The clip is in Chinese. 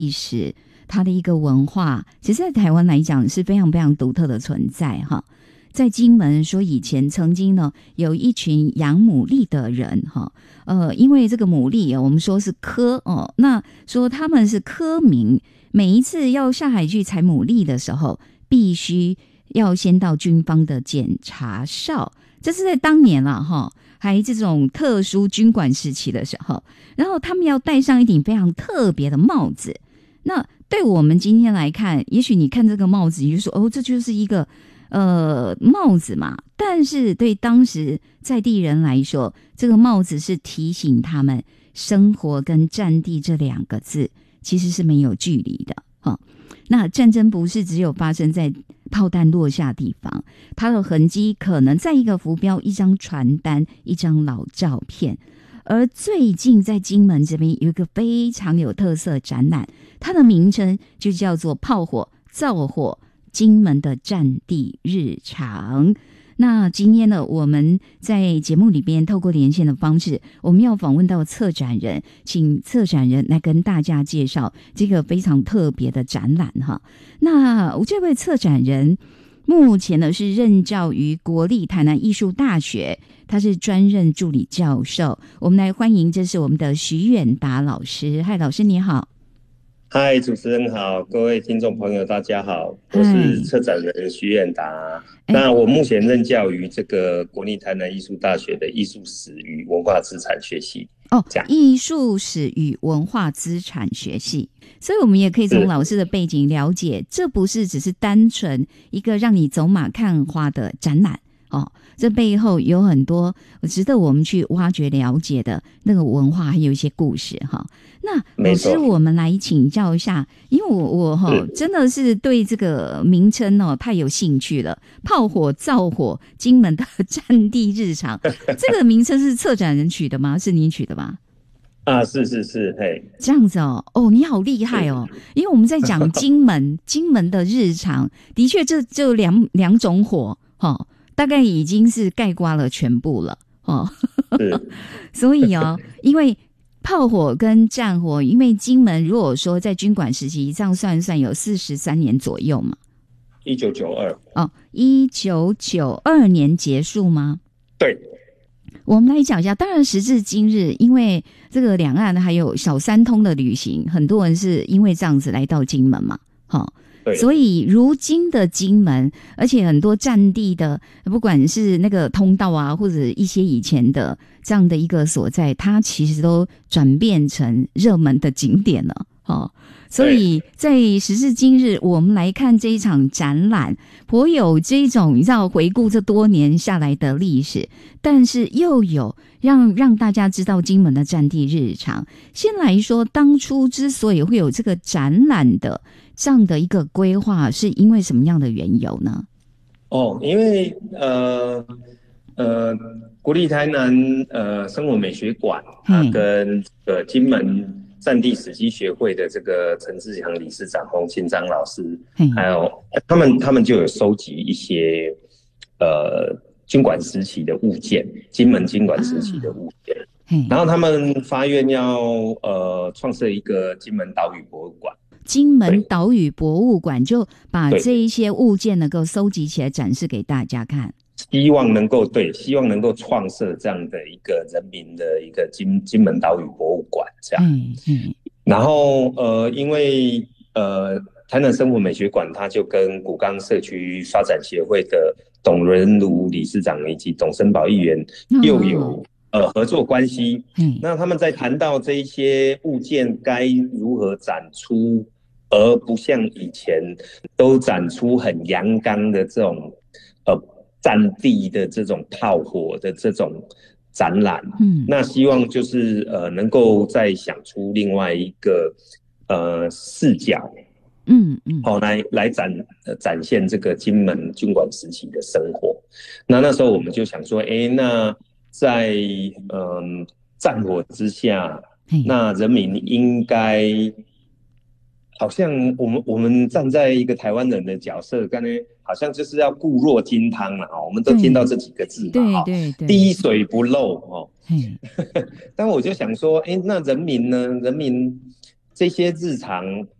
历史，它的一个文化，其实在台湾来讲是非常非常独特的存在哈。在金门说以前曾经呢有一群养牡蛎的人哈，因为这个牡蛎我们说是科哦，那说他们是科民，每一次要下海去采牡蛎的时候，必须要先到军方的检查哨，这是在当年啦哈，还这种特殊军管时期的时候，然后他们要戴上一顶非常特别的帽子。那对我们今天来看，也许你看这个帽子，你就说哦，这就是一个帽子嘛，但是对当时在地人来说，这个帽子是提醒他们生活跟战地这两个字其实是没有距离的哦。那战争不是只有发生在炮弹落下地方，它的痕迹可能在一个浮标、一张传单、一张老照片。而最近在金门这边有一个非常有特色的展览，它的名称就叫做炮火造火金门的战地日常。那今天呢，我们在节目里边透过连线的方式，我们要访问到策展人，请策展人来跟大家介绍这个非常特别的展览哈。那这位策展人目前呢是任教于国立台南艺术大学，他是专任助理教授。我们来欢迎，这是我们的徐远达老师。嗨，老师你好。 嗨，主持人好，各位听众朋友大家好，我是策展人徐远达。那我目前任教于这个国立台南艺术大学的艺术史与文化资产学系。 艺术史与文化资产学系，所以我们也可以从老师的背景了解，这不是只是单纯一个让你走马看花的展览哦，这背后有很多值得我们去挖掘了解的那个文化，还有一些故事哈。那老师，我们来请教一下，因为我真的是对这个名称太有兴趣了。炮火造火金门的战地日常，这个名称是策展人取的吗？是你取的吗？ 是，嘿， 这样子哦，你好厉害哦！因为我们在讲金门的日常，的确这就两种火大概已经是概括了全部了所以因为炮火跟战火，因为金门如果说在军管时期这样算一算有43年左右嘛 ，1992 1992年结束吗？ 对， 我们来讲一下。当然时至今日，因为这个两岸还有小三通的旅行，很多人是因为这样子来到金门嘛所以如今的金门，而且很多战地的不管是那个通道啊，或者一些以前的这样的一个所在，它其实都转变成热门的景点了所以在时至今日，我们来看这一场展览，颇有这种你知道回顾这多年下来的历史，但是又有让大家知道金门的战地日常。先来说，当初之所以会有这个展览的这样的一个规划，是因为什么样的缘由呢？ 因为国立台南生活美学馆，它跟金门战地史迹学会的这个陈志强理事长、洪庆章老师，还有他们就有收集一些军管时期的物件，金门军管时期的物件，然后他们发愿要创设一个金门岛屿博物馆。 金门岛屿博物馆就把这一些物件能够收集起来展示给大家看， 希望能够创设这样的一个人民的一个金门岛屿博物馆这样。然后因为台南生活美学馆，它就跟古冈社区发展协会的董仁儒理事长以及董森宝议员又有合作关系。那他们在谈到这一些物件该如何展出，而不像以前都展出很阳刚的这种战地的这种炮火的这种展览，那希望就是能够再想出另外一个视角，来展现这个金门军管时期的生活。那时候我们就想说，那在战火之下，那人民应该好像我们站在一个台湾人的角色，刚才好像就是要固若金汤了我们都听到这几个字嘛， 对， 滴水不漏但我就想说，那人民呢？人民这些日常